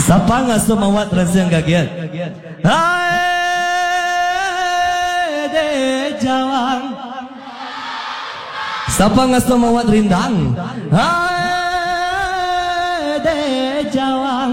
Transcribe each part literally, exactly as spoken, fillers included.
Siapa ngaso mawat rasiang kagiat? Hai de jawang. Siapa ngaso mawat rindang? Hai de jawang.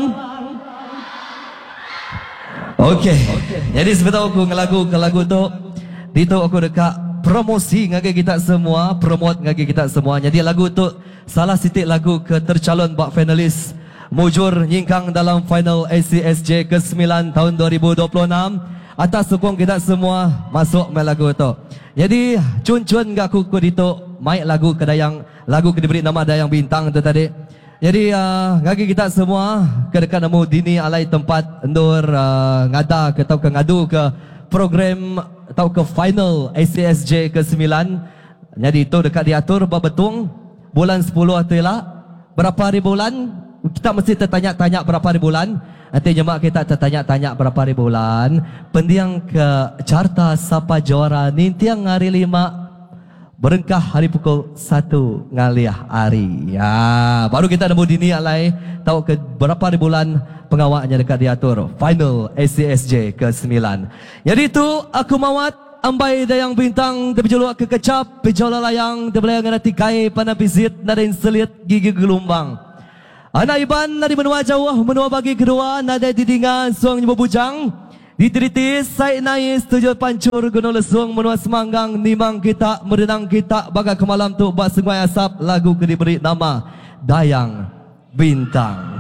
Okey. Jadi sebentar aku ngelagu ke lagu tu. Dito aku dekat promosi ngagi kita semua, promote ngagi kita semua. Jadi lagu tu salah sitik lagu ke tercalon bak finalis mujur nyingkang dalam final A C S J ke sembilan tahun dua ribu dua puluh enam. Atas sokong kita semua masuk main lagu tu. Jadi cun-cun gak aku dito main lagu kedayang, lagu ke diberi nama Dayang Bintang tu tadi. Jadi uh, ngagi kita semua ke dekat nemu dini alai tempat endur uh, ngada ke tau ke ngadu ke program atau ke final A C S J ke sembilan. Jadi itu dekat diatur bebetung bulan sepuluh atulah. Berapa hari bulan? Kita mesti tertanya-tanya berapa hari bulan. Nanti nyemak kita tertanya-tanya berapa hari bulan. Pendiang ke carta siapa juara nintiang hari lima. Berengkah hari pukul satu ngaliah hari. Ya, baru kita nemu dini alai tahu ke berapa hari bulan pengawaknya dekat diatur final A C S J ke sembilan. Jadi itu aku mawat ambai Dayang Bintang terjuluk ke kecap pejola layang terbelayang nanti kai pana pisit nadain selit gigi gelombang. Anak iban nadi menua jauh menua bagi kedua nada didingan suang nyebu bujang. Ditiritis saya naik tujuh pancur gunung lesung menua semanggang nimang kita merenang kita bagai kemalam tu bak sengai asap lagu ke diberi nama Dayang Bintang.